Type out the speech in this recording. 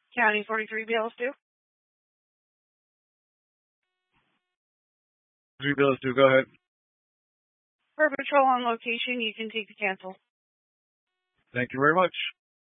County 43 BLS2. 3 BLS2, go ahead. For patrol on location, you can take the cancel. Thank you very much.